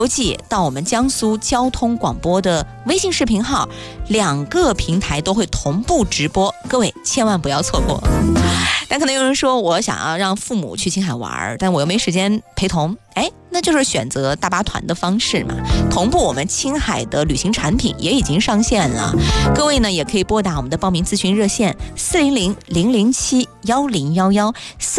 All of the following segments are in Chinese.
邮寄到我们江苏交通广播的微信视频号，2个平台都会同步直播，各位千万不要错过。但可能有人说，我想要让父母去青海玩，但我又没时间陪同，那就是选择大巴团的方式嘛。同步我们青海的旅行产品也已经上线了，各位呢也可以拨打我们的报名咨询热线400-007-1011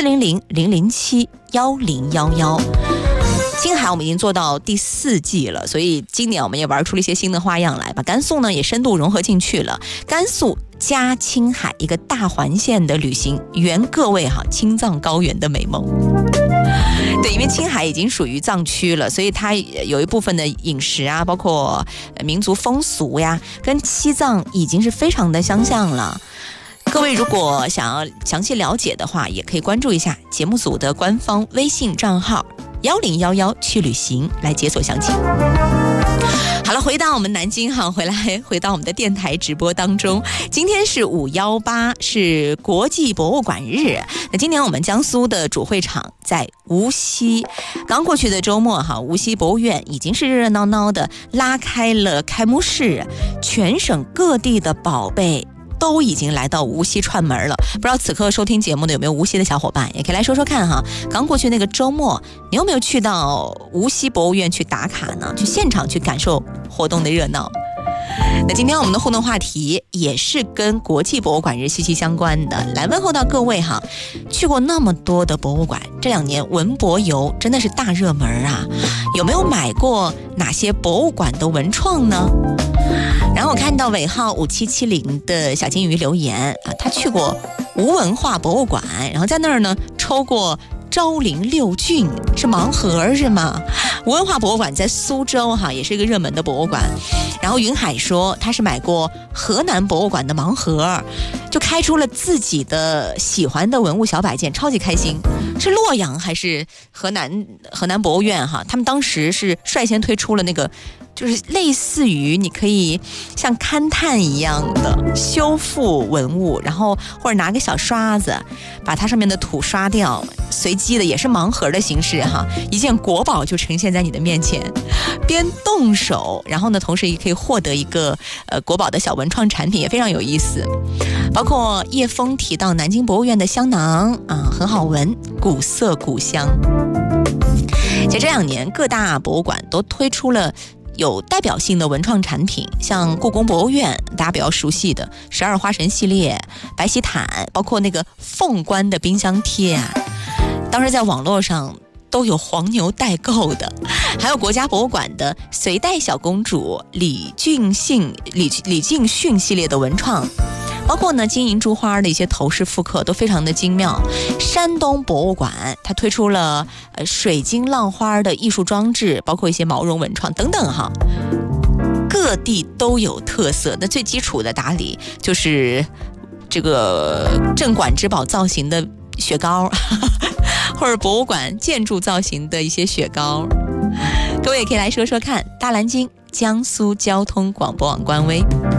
400-007-1011。青海我们已经做到第4季了，所以今年我们也玩出了一些新的花样来，把甘肃呢也深度融合进去了。甘肃加青海一个大环线的旅行，圆各位青藏高原的美梦。对，因为青海已经属于藏区了，所以它有一部分的饮食啊，包括民族风俗呀，跟西藏已经是非常的相像了。各位如果想要详细了解的话，也可以关注一下节目组的官方微信账号1011去旅行来解锁详情。好了，回到我们南京回到我们的电台直播当中。今天是518，是国际博物馆日。那今年我们江苏的主会场在无锡，刚过去的周末无锡博物院已经是热热闹闹的拉开了开幕式，全省各地的宝贝都已经来到无锡串门了。不知道此刻收听节目的有没有无锡的小伙伴，也可以来说说看刚过去那个周末，你有没有去到无锡博物院去打卡呢？去现场去感受活动的热闹。那今天我们的互动话题也是跟国际博物馆日息息相关的，来问候到各位去过那么多的博物馆，这2年文博游真的是大热门啊，有没有买过哪些博物馆的文创呢？然后我看到尾号5770的小金鱼留言他去过吴文化博物馆，然后在那儿呢抽过昭陵6郡，是盲盒是吗？吴文化博物馆在苏州也是一个热门的博物馆。然后云海说他是买过河南博物馆的盲盒，就开出了自己的喜欢的文物小摆件，超级开心。是洛阳还是河南博物院他们当时是率先推出了那个就是类似于你可以像勘探一样的修复文物，然后或者拿个小刷子把它上面的土刷掉，随机的也是盲盒的形式一件国宝就呈现在你的面前，边动手，然后呢同时也可以获得一个国宝的小文创产品，也非常有意思。包括叶枫提到南京博物院的香囊很好闻，古色古香。在这2年各大博物馆都推出了有代表性的文创产品，像故宫博物院大家比较熟悉的12花神系列、白玺毯，包括那个凤冠的冰箱贴当时在网络上都有黄牛代购的，还有国家博物馆的隋代小公主李敬训系列的文创，包括呢金银珠花的一些头饰复刻都非常的精妙。山东博物馆它推出了水晶浪花的艺术装置，包括一些毛绒文创等等各地都有特色。那最基础的打理就是这个镇馆之宝造型的雪糕或者博物馆建筑造型的一些雪糕。各位也可以来说说看，大蓝鲸江苏交通广播网官微。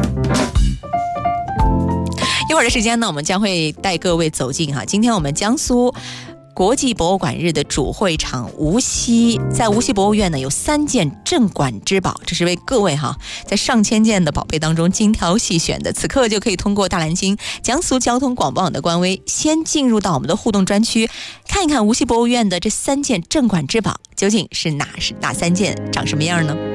一会儿的时间呢，我们将会带各位走进今天我们江苏国际博物馆日的主会场无锡。在无锡博物院呢有3件镇馆之宝，这是为各位在上千件的宝贝当中精挑细选的。此刻就可以通过大蓝鲸江苏交通广播网的官微，先进入到我们的互动专区，看一看无锡博物院的这3件镇馆之宝究竟是哪3件，长什么样呢？